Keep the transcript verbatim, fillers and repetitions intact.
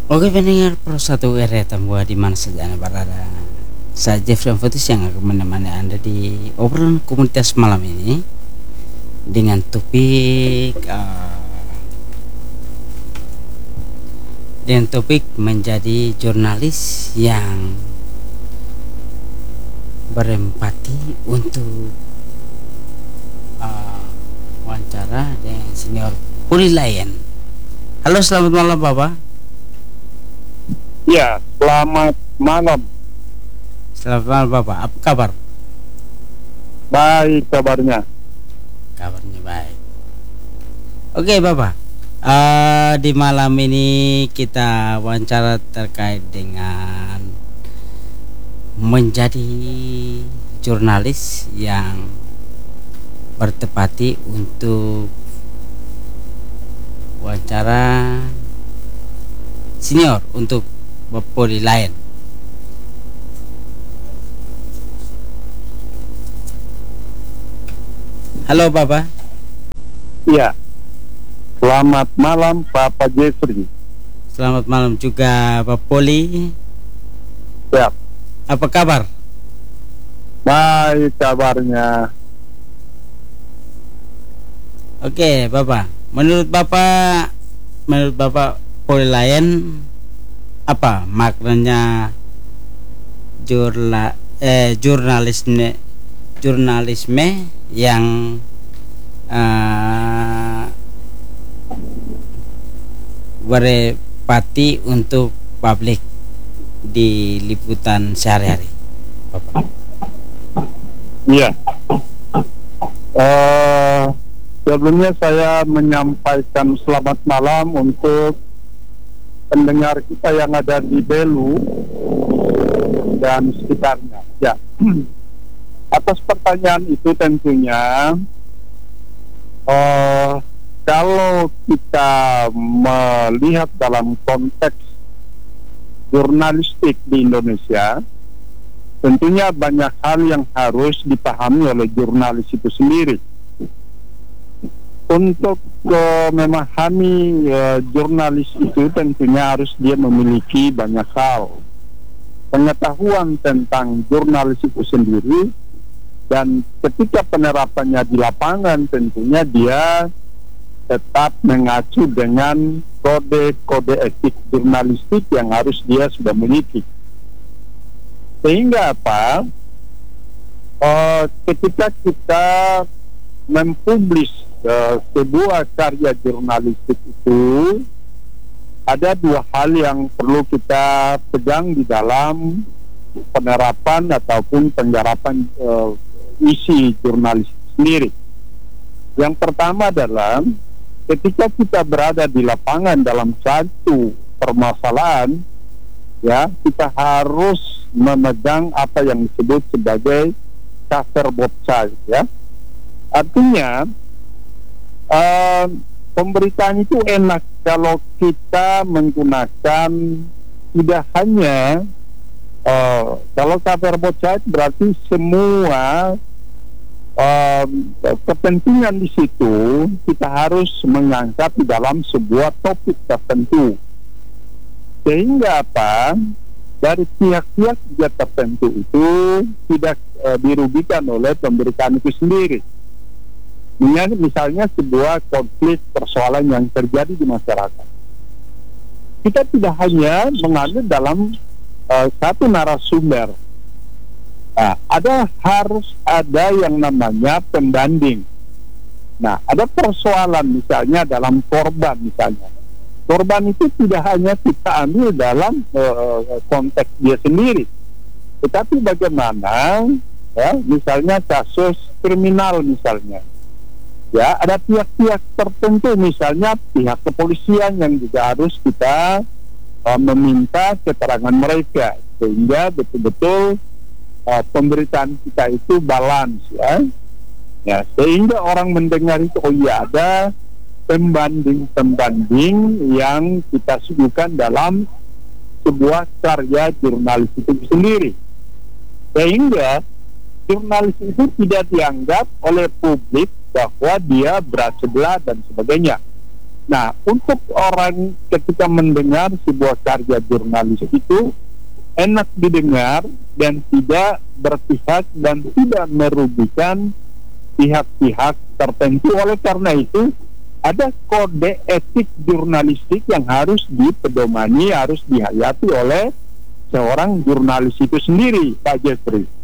Oke pendengar Pro satu R R Tambua di mana saja Anda berada. Saya Jeffrey Fotis yang akan menemani Anda di obrolan komunitas malam ini dengan topik uh, dengan topik menjadi jurnalis yang berempati untuk uh, wawancara dengan senior penilaian. Halo, selamat malam Bapak. Ya, selamat malam. Selamat malam Bapak. Apa kabar? Baik kabarnya. Kabarnya baik. Oke Bapak. Uh, di malam ini kita wawancara terkait dengan menjadi jurnalis yang bertepati untuk wawancara senior untuk Poli lain. Halo Bapak. Iya. Selamat malam Bapak Jeffrey. Selamat malam juga Pak Poli. Siap. Apa kabar? Baik kabarnya. Oke Bapak. Menurut Bapak, menurut Bapak penilaian apa maknanya jurla, eh, jurnalisme jurnalisme yang uh, berempati untuk publik di liputan sehari-hari, Bapak? Iya. Uh, sebelumnya saya menyampaikan selamat malam untuk pendengar kita yang ada di Belu dan sekitarnya. Ya. Atas pertanyaan itu tentunya uh, kalau kita melihat dalam konteks jurnalistik di Indonesia, tentunya banyak hal yang harus dipahami oleh jurnalis itu sendiri. Untuk uh, memahami uh, jurnalis itu tentunya harus dia memiliki banyak hal pengetahuan tentang jurnalis itu sendiri, dan ketika penerapannya di lapangan tentunya dia tetap mengacu dengan kode-kode etik jurnalistik yang harus dia sudah miliki. Sehingga apa? Uh, ketika kita mempublish uh, sebuah karya jurnalistik itu, ada dua hal yang perlu kita pegang di dalam penerapan ataupun penggarapan uh, isi jurnalis sendiri. Yang pertama adalah ketika kita berada di lapangan dalam satu permasalahan, ya, kita harus memegang apa yang disebut sebagai cover both sides, ya. Artinya uh, pemberitaan itu enak kalau kita menggunakan tidak hanya uh, kalau cover both sides berarti semua uh, kepentingan di situ kita harus mengangkat di dalam sebuah topik tertentu, sehingga apa, dari pihak-pihak juga tertentu itu tidak uh, dirugikan oleh pemberitaan itu sendiri. Misalnya sebuah konflik persoalan yang terjadi di masyarakat, kita tidak hanya mengambil dalam uh, satu narasumber. Nah, ada harus ada yang namanya pembanding. Nah, ada persoalan misalnya dalam korban misalnya. Korban itu tidak hanya kita ambil dalam uh, konteks dia sendiri, tetapi bagaimana, ya, misalnya kasus kriminal misalnya. Ya, ada pihak-pihak tertentu, misalnya pihak kepolisian yang juga harus kita uh, meminta keterangan mereka, sehingga betul-betul uh, pemberitaan kita itu balance, ya. Ya, sehingga orang mendengar itu, oh iya, ada pembanding-pembanding yang kita suguhkan dalam sebuah karya jurnalis itu sendiri, sehingga jurnalis itu tidak dianggap oleh publik bahwa dia berat sebelah dan sebagainya. Nah, untuk orang ketika mendengar sebuah karya jurnalis itu enak didengar dan tidak berpihak dan tidak merugikan pihak-pihak tertentu. Oleh karena itu, ada kode etik jurnalistik yang harus dipedomani, harus dihayati oleh seorang jurnalis itu sendiri, Pak Jeffrey.